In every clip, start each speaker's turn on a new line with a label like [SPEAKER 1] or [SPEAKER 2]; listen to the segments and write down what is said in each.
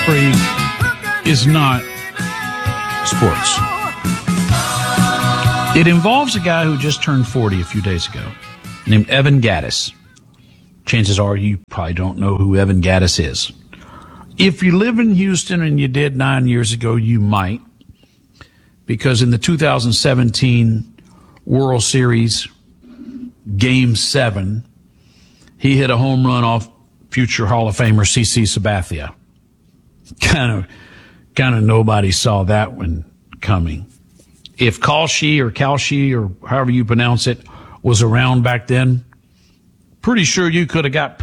[SPEAKER 1] story is not sports. It involves a guy who just turned 40 a few days ago, named Evan Gattis. Chances are you probably don't know who Evan Gattis is. If you live in Houston and you did 9 years ago, you might, because in the 2017 World Series Game 7, he hit a home run off future Hall of Famer CC Sabathia. Kind of nobody saw that one coming. If Kalshi or however you pronounce it was around back then, I'm pretty sure you could have got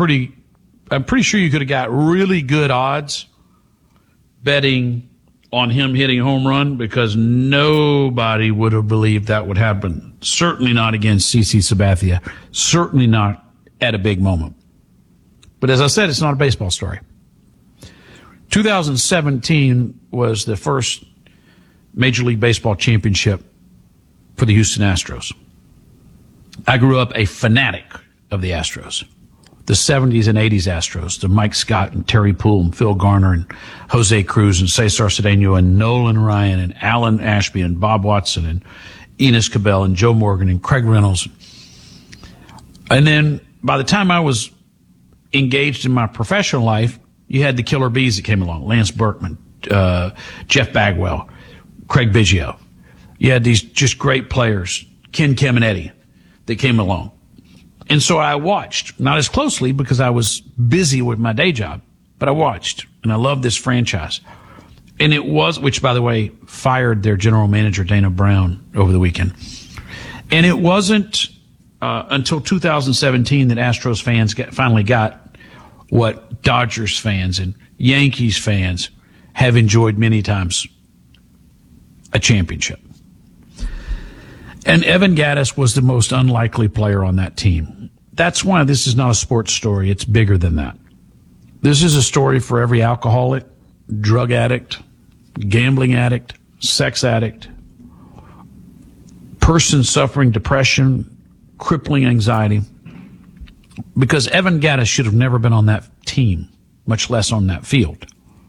[SPEAKER 1] really good odds betting on him hitting a home run, because nobody would have believed that would happen. Certainly not against CC Sabathia. Certainly not at a big moment. But as I said, it's not a baseball story. 2017 was the first Major League Baseball championship for the Houston Astros. I grew up a fanatic of the Astros. The 70s and 80s Astros, the Mike Scott and Terry Poole and Phil Garner and Jose Cruz and Cesar Cedeno and Nolan Ryan and Alan Ashby and Bob Watson and Enos Cabell and Joe Morgan and Craig Reynolds. And then by the time I was engaged in my professional life, you had the killer bees that came along. Lance Berkman, Jeff Bagwell, Craig Biggio. You had these just great players, Ken Caminiti, that came along. And so I watched, not as closely because I was busy with my day job, but I watched, and I loved this franchise. And it was, which by the way, fired their general manager, Dana Brown, over the weekend. And it wasn't until 2017 that Astros fans finally got what Dodgers fans and Yankees fans have enjoyed many times: a championship. And Evan Gattis was the most unlikely player on that team. That's why this is not a sports story. It's bigger than that. This is a story for every alcoholic, drug addict, gambling addict, sex addict, person suffering depression, crippling anxiety. Because Evan Gattis should have never been on that team, much less on that field.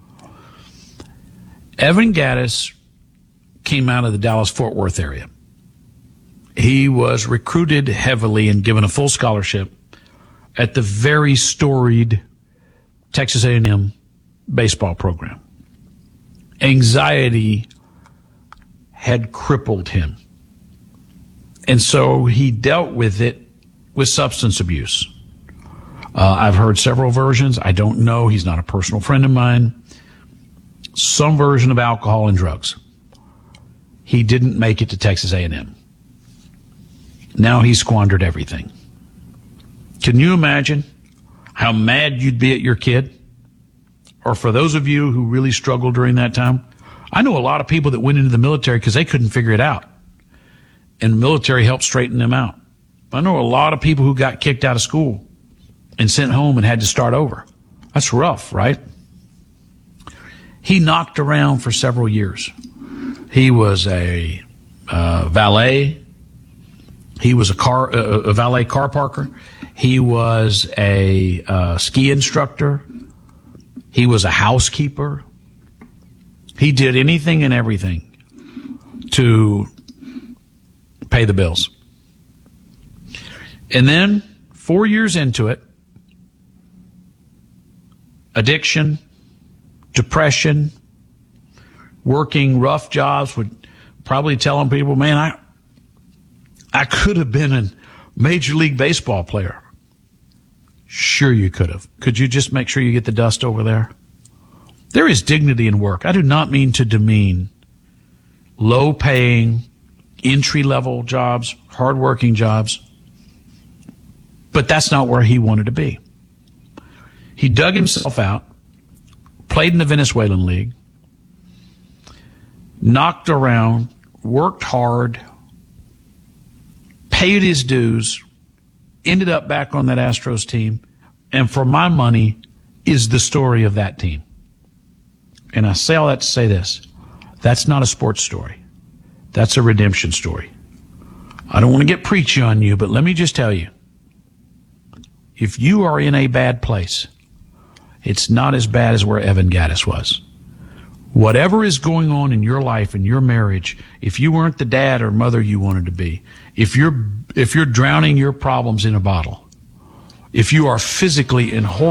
[SPEAKER 1] Evan Gattis came out of the Dallas-Fort Worth area. He was recruited heavily and given a full scholarship at the very storied Texas A&M baseball program. Anxiety had crippled him. And so he dealt with it with substance abuse. I've heard several versions. I don't know. He's not a personal friend of mine. Some version of alcohol and drugs. He didn't make it to Texas A&M. Now he squandered everything. Can you imagine how mad you'd be at your kid? Or for those of you who really struggled during that time, I know a lot of people that went into the military because they couldn't figure it out. And the military helped straighten them out. I know a lot of people who got kicked out of school and sent home and had to start over. That's rough, right? He knocked around for several years. He was a valet. He was a valet car parker. He was a ski instructor. He was a housekeeper. He did anything and everything to pay the bills. And then 4 years into it, addiction, depression, working rough jobs, would probably telling people, man, I could have been a Major League Baseball player. Sure you could have. Could you just make sure you get the dust over there? There is dignity in work. I do not mean to demean low-paying, entry-level jobs, hard-working jobs, but that's not where he wanted to be. He dug himself out, played in the Venezuelan League, knocked around, worked hard, paid his dues, ended up back on that Astros team, and for my money is the story of that team. And I say all that to say this. That's not a sports story. That's a redemption story. I don't want to get preachy on you, but let me just tell you, if you are in a bad place it's not as bad as where Evan Gaddis was. Whatever is going on in your life, in your marriage, if you weren't the dad or mother you wanted to be, if you're drowning your problems in a bottle, if you are physically in horrible